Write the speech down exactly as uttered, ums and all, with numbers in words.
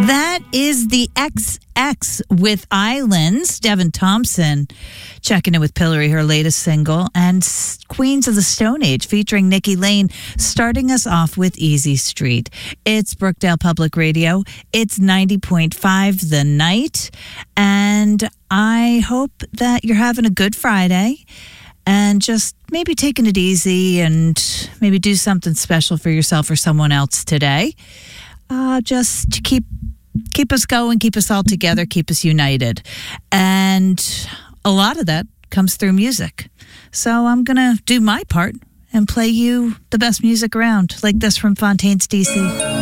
That is the X X with Islands. Devin Thompson checking in with Pillory, her latest single, and Queens of the Stone Age featuring Nikki Lane, starting us off with Easy Street. It's Brookdale Public Radio. It's ninety point five The Night, and I hope that you're having a good Friday and just maybe taking it easy and maybe do something special for yourself or someone else today. Uh, just to keep keep us going, keep us all together, keep us united. And a lot of that comes through music. So I'm going to do my part and play you the best music around, like this from Fontaines D C.